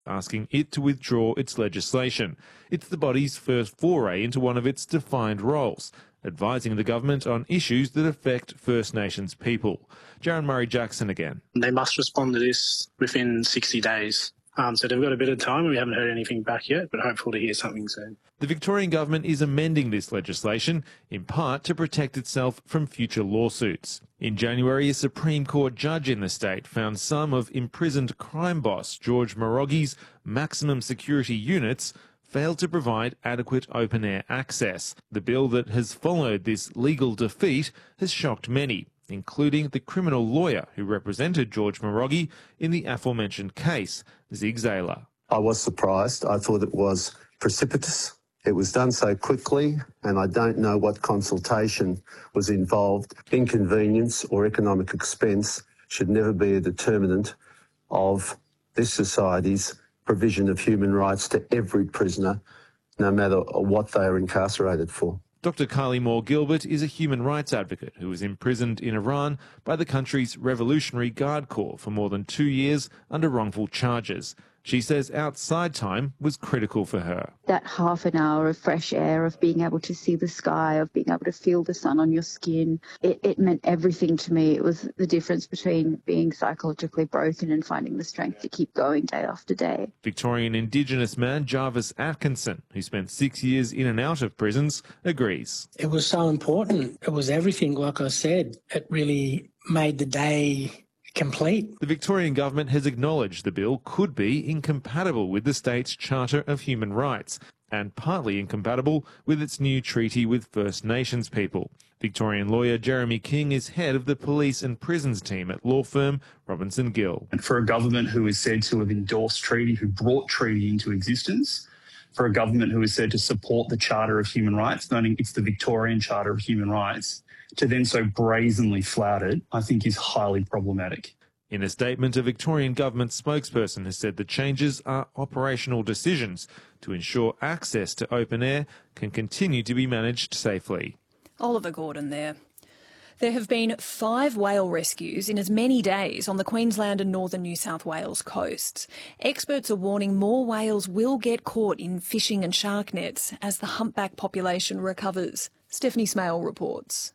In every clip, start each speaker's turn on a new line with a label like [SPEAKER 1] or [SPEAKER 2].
[SPEAKER 1] asking it to withdraw its legislation. It's the body's first foray into one of its defined roles, advising the government on issues that affect First Nations people. Jaron Murray-Jackson again.
[SPEAKER 2] They must respond to this within 60 days. So they've got a bit of time. We haven't heard anything back yet, but hopeful to hear something soon.
[SPEAKER 1] The Victorian government is amending this legislation, in part to protect itself from future lawsuits. In January, a Supreme Court judge in the state found some of imprisoned crime boss George Moroghi's maximum security units failed to provide adequate open-air access. The bill that has followed this legal defeat has shocked many, including the criminal lawyer who represented George Moroghi in the aforementioned case, Zig Zayler.
[SPEAKER 3] I was surprised. I thought it was precipitous. It was done so quickly, and I don't know what consultation was involved. Inconvenience or economic expense should never be a determinant of this society's provision of human rights to every prisoner, no matter what they are incarcerated for.
[SPEAKER 1] Dr. Kylie Moore-Gilbert is a human rights advocate who was imprisoned in Iran by the country's Revolutionary Guard Corps for more than 2 years under wrongful charges. She says outside time was critical for her.
[SPEAKER 4] That half an hour of fresh air, of being able to see the sky, of being able to feel the sun on your skin, it meant everything to me. It was the difference between being psychologically broken and finding the strength to keep going day after day.
[SPEAKER 1] Victorian Indigenous man Jarvis Atkinson, who spent 6 years in and out of prisons, agrees.
[SPEAKER 5] It was so important. It was everything, like I said. It really made the day complete.
[SPEAKER 1] The Victorian government has acknowledged the bill could be incompatible with the state's Charter of Human Rights and partly incompatible with its new treaty with First Nations people. Victorian lawyer Jeremy King is head of the police and prisons team at law firm Robinson Gill.
[SPEAKER 6] And for a government who is said to have endorsed treaty, who brought treaty into existence, for a government who is said to support the Charter of Human Rights, noting it's the Victorian Charter of Human Rights, to then so brazenly flout it, I think is highly problematic.
[SPEAKER 1] In a statement, a Victorian government spokesperson has said the changes are operational decisions to ensure access to open air can continue to be managed safely.
[SPEAKER 7] Oliver Gordon there. There have been 5 whale rescues in as many days on the Queensland and northern New South Wales coasts. Experts are warning more whales will get caught in fishing and shark nets as the humpback population recovers. Stephanie Smale reports.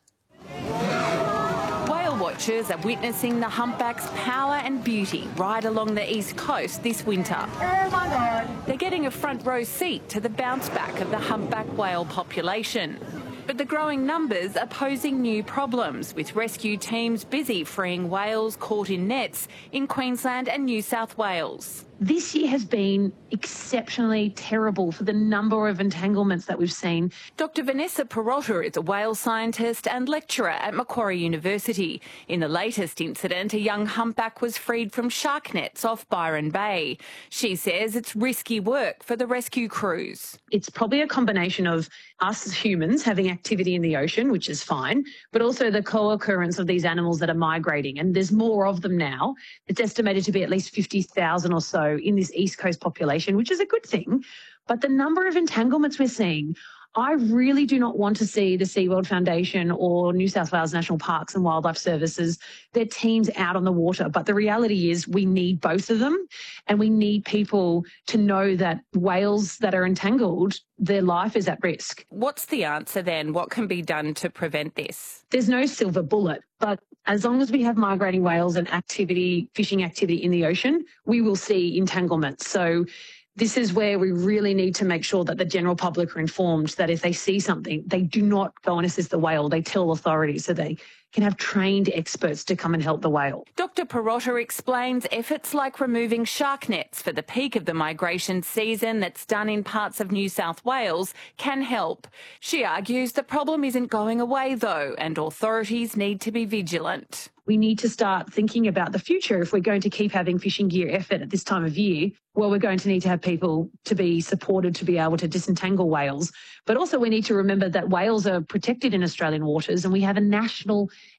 [SPEAKER 8] Whale watchers are witnessing the humpback's power and beauty right along the east coast this winter.
[SPEAKER 9] Oh my God.
[SPEAKER 8] They're getting a front row seat to the bounce back of the humpback whale population. But the growing numbers are posing new problems, with rescue teams busy freeing whales caught in nets in Queensland and New South Wales.
[SPEAKER 10] This year has been exceptionally terrible for the number of entanglements that we've seen.
[SPEAKER 8] Dr Vanessa Perotta is a whale scientist and lecturer at Macquarie University. In the latest incident, a young humpback was freed from shark nets off Byron Bay. She says it's risky work for the rescue crews.
[SPEAKER 10] It's probably a combination of us as humans having activity in the ocean, which is fine, but also the co-occurrence of these animals that are migrating. And there's more of them now. It's estimated to be at least 50,000 or so in this East Coast population, which is a good thing. But the number of entanglements we're seeing, I really do not want to see the SeaWorld Foundation or New South Wales National Parks and Wildlife Services, their teams out on the water. But the reality is we need both of them, and we need people to know that whales that are entangled, their life is at risk.
[SPEAKER 8] What's the answer then? What can be done to prevent this?
[SPEAKER 10] There's no silver bullet, but as long as we have migrating whales and activity, fishing activity in the ocean, we will see entanglements. So this is where we really need to make sure that the general public are informed that if they see something, they do not go and assist the whale. They tell authorities so they can have trained experts to come and help the whale.
[SPEAKER 8] Dr Perotta explains efforts like removing shark nets for the peak of the migration season that's done in parts of New South Wales can help. She argues the problem isn't going away though, and authorities need to be vigilant.
[SPEAKER 10] We need to start thinking about the future. If we're going to keep having fishing gear effort at this time of year, well, we're going to need to have people to be supported to be able to disentangle whales. But also we need to remember that whales are protected in Australian waters, and we have a national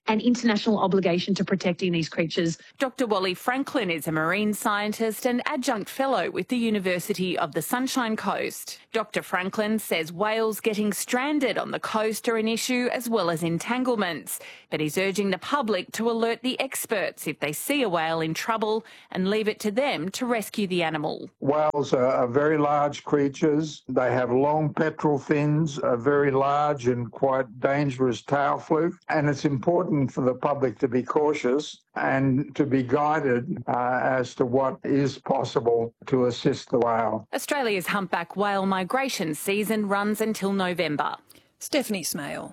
[SPEAKER 10] and international obligation to protecting these creatures.
[SPEAKER 8] Dr. Wally Franklin is a marine scientist and adjunct fellow with the University of the Sunshine Coast. Dr. Franklin says whales getting stranded on the coast are an issue as well as entanglements, but he's urging the public to alert the experts if they see a whale in trouble and leave it to them to rescue the animal.
[SPEAKER 9] Whales are very large creatures. They have long pectoral fins, a very large and quite dangerous tail fluke, and it's important for the public to be cautious and to be guided as to what is possible to assist the whale.
[SPEAKER 8] Australia's humpback whale migration season runs until November.
[SPEAKER 7] Stephanie Smale.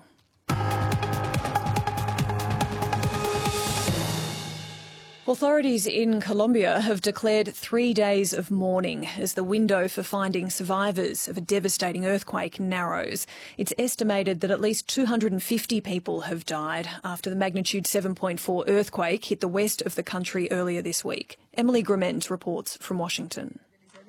[SPEAKER 7] Authorities in Colombia have declared 3 days of mourning as the window for finding survivors of a devastating earthquake narrows. It's estimated that at least 250 people have died after the magnitude 7.4 earthquake hit the west of the country earlier this week. Emily Grement reports from Washington.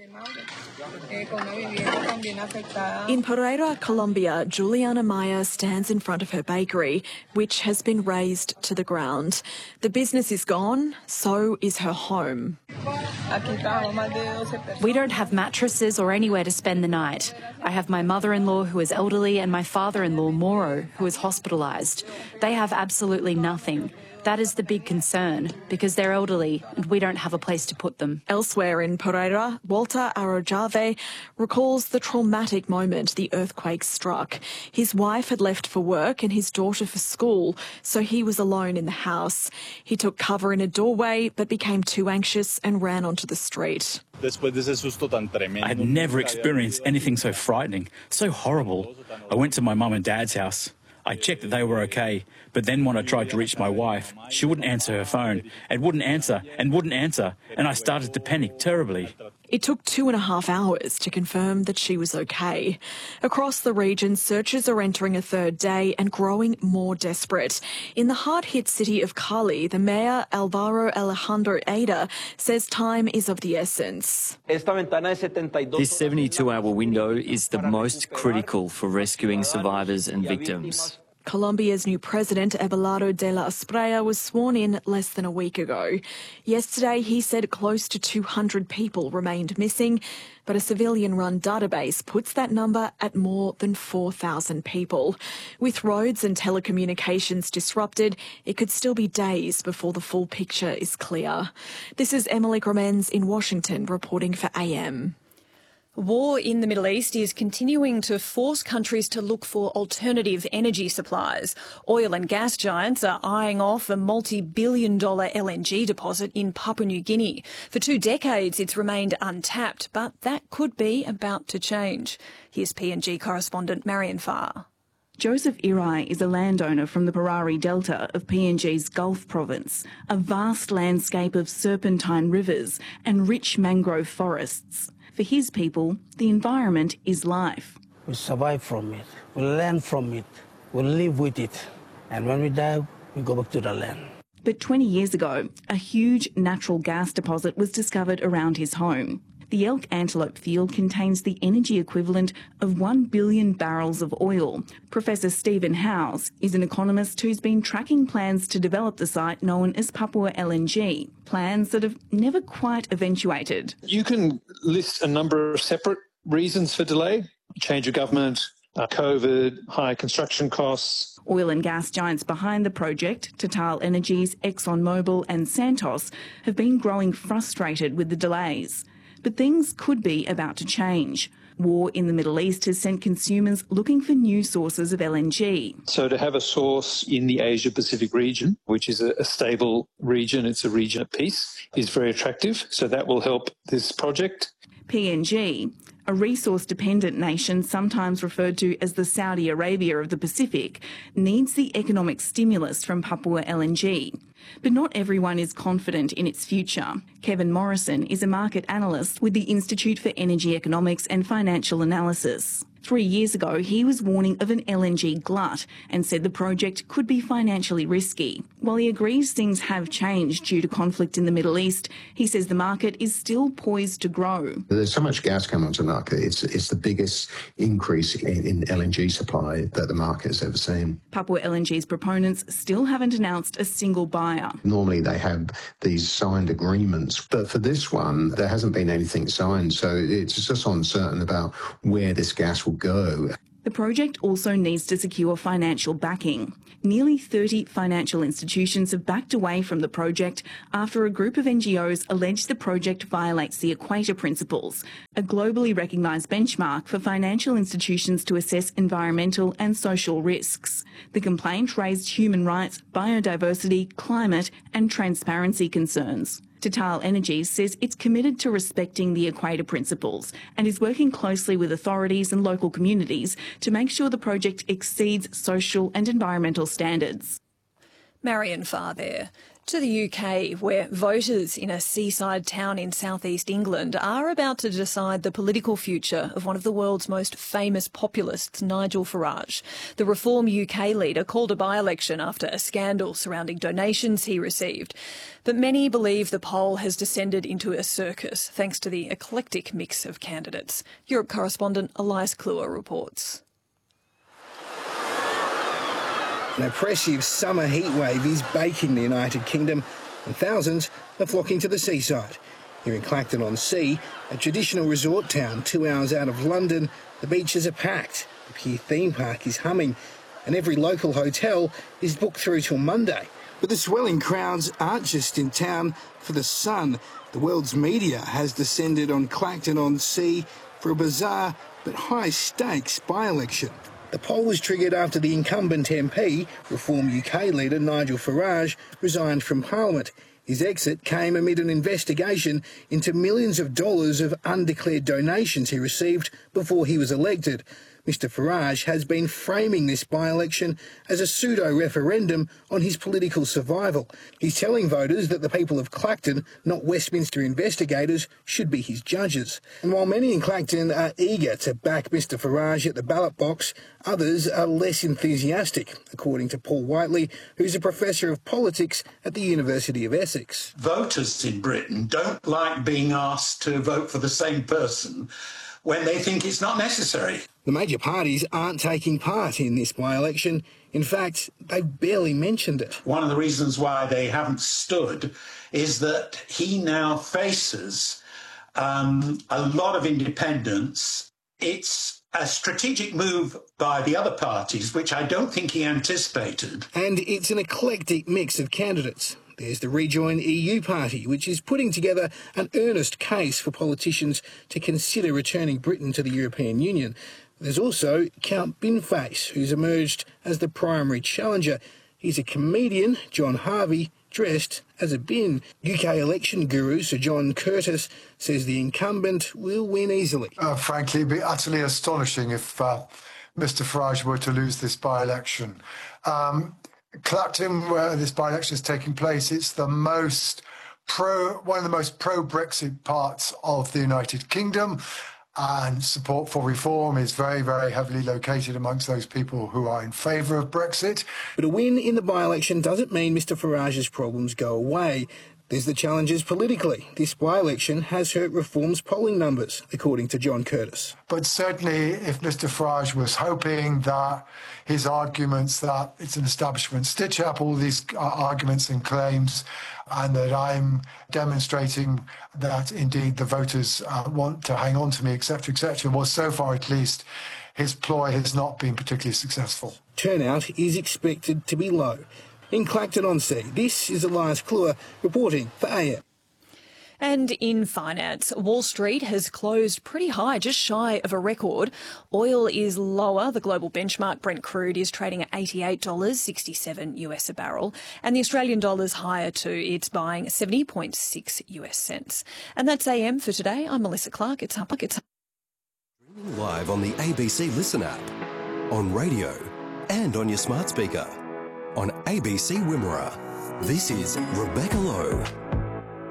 [SPEAKER 11] In Pereira, Colombia, Juliana Maya stands in front of her bakery, which has been razed to the ground. The business is gone, so is her home.
[SPEAKER 12] We don't have mattresses or anywhere to spend the night. I have my mother-in-law who is elderly and my father-in-law, Moro, who is hospitalised. They have absolutely nothing. That is the big concern, because they're elderly and we don't have a place to put them.
[SPEAKER 11] Elsewhere in Pereira, Walter Arojave recalls the traumatic moment the earthquake struck. His wife had left for work and his daughter for school, so he was alone in the house. He took cover in a doorway but became too anxious and ran onto the street.
[SPEAKER 13] I had never experienced anything so frightening, so horrible. I went to my mum and dad's house. I checked that they were okay, but then when I tried to reach my wife, she wouldn't answer her phone, and wouldn't answer, and I started to panic terribly.
[SPEAKER 11] It took 2.5 hours to confirm that she was okay. Across the region, searches are entering a third day and growing more desperate. In the hard-hit city of Cali, the mayor, Alvaro Alejandro Ada, says time is of the essence.
[SPEAKER 14] This 72-hour window is the most critical for rescuing survivors and victims.
[SPEAKER 11] Colombia's new president, Abelardo de la Espriella, was sworn in less than a week ago. Yesterday, he said close to 200 people remained missing, but a civilian-run database puts that number at more than 4,000 people. With roads and telecommunications disrupted, it could still be days before the full picture is clear. This is Emily Gromens in Washington reporting for AM.
[SPEAKER 7] War in the Middle East is continuing to force countries to look for alternative energy supplies. Oil and gas giants are eyeing off a multi-billion-dollar LNG deposit in Papua New Guinea. For 2 decades, it's remained untapped, but that could be about to change. Here's PNG correspondent Marion Farr.
[SPEAKER 15] Joseph Irai is a landowner from the Parari Delta of PNG's Gulf province, a vast landscape of serpentine rivers and rich mangrove forests. For his people, the environment is life.
[SPEAKER 16] We survive from it, we learn from it, we live with it, and when we die, we go back to the land.
[SPEAKER 15] But 20 years ago, a huge natural gas deposit was discovered around his home. The Elk Antelope field contains the energy equivalent of 1 billion barrels of oil. Professor Stephen Howes is an economist who's been tracking plans to develop the site known as Papua LNG, plans that have never quite eventuated.
[SPEAKER 17] You can list a number of separate reasons for delay: change of government, COVID, high construction costs.
[SPEAKER 15] Oil and gas giants behind the project, Total Energies, ExxonMobil and Santos, have been growing frustrated with the delays. But things could be about to change. War in the Middle East has sent consumers looking for new sources of LNG.
[SPEAKER 17] So to have a source in the Asia-Pacific region, which is a stable region, it's a region of peace, is very attractive. So that will help this project.
[SPEAKER 15] PNG, a resource-dependent nation sometimes referred to as the Saudi Arabia of the Pacific, needs the economic stimulus from Papua LNG. But not everyone is confident in its future. Kevin Morrison is a market analyst with the Institute for Energy Economics and Financial Analysis. 3 years ago, he was warning of an LNG glut and said the project could be financially risky. While he agrees things have changed due to conflict in the Middle East, he says the market is still poised to grow.
[SPEAKER 18] There's so much gas coming onto the market. It's the biggest increase in LNG supply that the market has ever seen.
[SPEAKER 15] Papua LNG's proponents still haven't announced a single buyer.
[SPEAKER 18] Normally they have these signed agreements, but for this one, there hasn't been anything signed, so it's just uncertain about where this gas will go.
[SPEAKER 15] The project also needs to secure financial backing. Nearly 30 financial institutions have backed away from the project after a group of NGOs allege the project violates the Equator Principles, a globally recognised benchmark for financial institutions to assess environmental and social risks. The complaint raised human rights, biodiversity, climate and transparency concerns. Total Energies says it's committed to respecting the Equator Principles and is working closely with authorities and local communities to make sure the project exceeds social and environmental standards.
[SPEAKER 7] Marion Farr there. To the UK, where voters in a seaside town in southeast England are about to decide the political future of one of the world's most famous populists, Nigel Farage. The Reform UK leader called a by-election after a scandal surrounding donations he received. But many believe the poll has descended into a circus thanks to the eclectic mix of candidates. Europe correspondent Elias Kluwer reports.
[SPEAKER 19] An oppressive summer heatwave is baking the United Kingdom and thousands are flocking to the seaside. Here in Clacton-on-Sea, a traditional resort town 2 hours out of London, the beaches are packed, the Pier theme park is humming and every local hotel is booked through till Monday. But the swelling crowds aren't just in town for the sun. The world's media has descended on Clacton-on-Sea for a bizarre but high-stakes by-election. The poll was triggered after the incumbent MP, Reform UK leader Nigel Farage, resigned from Parliament. His exit came amid an investigation into millions of dollars of undeclared donations he received before he was elected. Mr Farage has been framing this by-election as a pseudo-referendum on his political survival. He's telling voters that the people of Clacton, not Westminster investigators, should be his judges. And while many in Clacton are eager to back Mr Farage at the ballot box, others are less enthusiastic, according to Paul Whiteley, who's a professor of politics at the University of Essex.
[SPEAKER 20] Voters in Britain don't like being asked to vote for the same person when they think it's not necessary.
[SPEAKER 19] The major parties aren't taking part in this by-election. In fact, they've barely mentioned it.
[SPEAKER 20] One of the reasons why they haven't stood is that he now faces a lot of independents. It's a strategic move by the other parties, which I don't think he anticipated.
[SPEAKER 19] And it's an eclectic mix of candidates. There's the Rejoin EU party, which is putting together an earnest case for politicians to consider returning Britain to the European Union. There's also Count Binface, who's emerged as the primary challenger. He's a comedian, John Harvey, dressed as a bin. UK election guru Sir John Curtis says the incumbent will win easily.
[SPEAKER 21] Frankly, it'd be utterly astonishing if Mr Farage were to lose this by-election. Clacton, where this by-election is taking place, it's the one of the most pro-Brexit parts of the United Kingdom, and support for reform is very, very heavily located amongst those people who are in favour of Brexit.
[SPEAKER 19] But a win in the by-election doesn't mean Mr Farage's problems go away. There's the challenges politically. This by-election has hurt Reform's polling numbers, according to John Curtis.
[SPEAKER 21] But certainly if Mr Farage was hoping that his arguments that it's an establishment stitch-up, all these arguments and claims, and that I'm demonstrating that indeed the voters want to hang on to me, etc., well, so far at least, his ploy has not been particularly successful.
[SPEAKER 19] Turnout is expected to be low. In Clacton-on-Sea, this is Elias Kluwer reporting for AM.
[SPEAKER 7] And in finance, Wall Street has closed pretty high, just shy of a record. Oil is lower. The global benchmark Brent crude is trading at $88.67 US a barrel. And the Australian dollar's higher too. It's buying 70.6 US cents. And that's AM for today. I'm Melissa Clark. It's up.
[SPEAKER 22] Streaming live on the ABC Listen app, on radio and on your smart speaker. On ABC Wimmera, this is Rebecca Lowe.